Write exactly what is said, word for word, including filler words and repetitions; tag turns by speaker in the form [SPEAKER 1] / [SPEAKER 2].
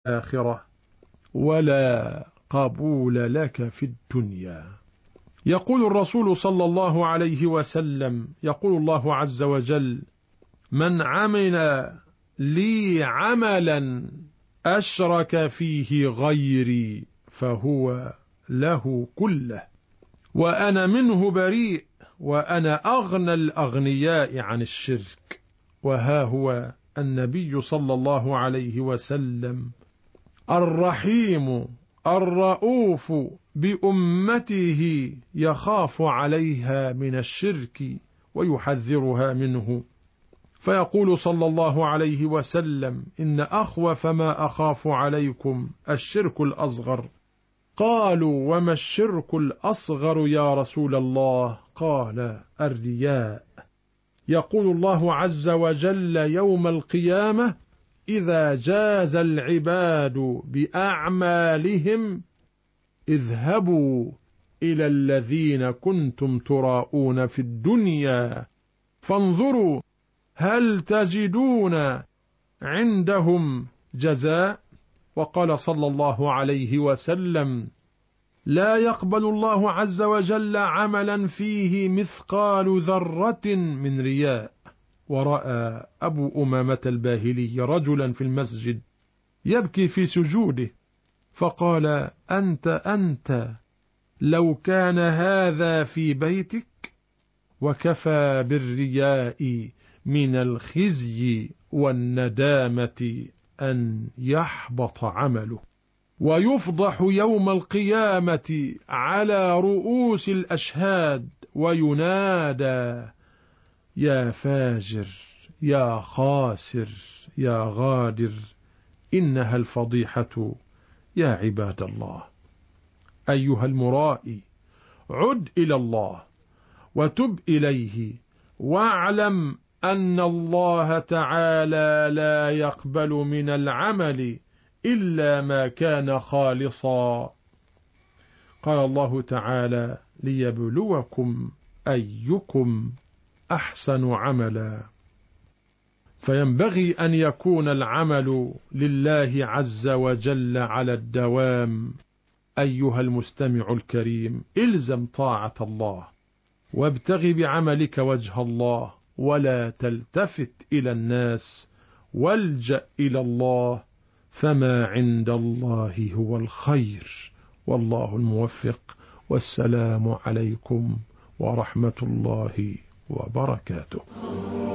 [SPEAKER 1] الآخرة ولا قبول لك في الدنيا. يقول الرسول صلى الله عليه وسلم، يقول الله عز وجل: من عمل لي عملا أشرك فيه غيري فهو له كله وأنا منه بريء وأنا أغنى الأغنياء عن الشرك. وها هو النبي صلى الله عليه وسلم الرحيم الرؤوف بأمته يخاف عليها من الشرك ويحذرها منه، فيقول صلى الله عليه وسلم: إن أخوف ما أخاف عليكم الشرك الأصغر. قالوا: وما الشرك الأصغر يا رسول الله؟ قال: الرياء. يقول الله عز وجل يوم القيامة: إذا جاز العباد بأعمالهم اذهبوا إلى الذين كنتم تراءون في الدنيا فانظروا هل تجدون عندهم جزاء. وقال صلى الله عليه وسلم: لا يقبل الله عز وجل عملا فيه مثقال ذرة من رياء. ورأى أبو أمامة الباهلي رجلا في المسجد يبكي في سجوده، فقال: أنت أنت لو كان هذا في بيتك. وكفى بالرياء من الخزي والندامة أن يحبط عمله ويفضح يوم القيامة على رؤوس الأشهاد وينادى: يا فاجر يا خاسر يا غادر. إنها الفضيحة يا عباد الله. أيها المرائي، عد إلى الله وتب إليه، واعلم أن الله تعالى لا يقبل من العمل إلا ما كان خالصا. قال الله تعالى: ليبلوكم أيكم أحسن عملا. فينبغي أن يكون العمل لله عز وجل على الدوام. أيها المستمع الكريم، إلزم طاعة الله وابتغ بعملك وجه الله، ولا تلتفت إلى الناس، والجأ إلى الله، فما عند الله هو الخير، والله الموفق. والسلام عليكم ورحمة الله وبركاته.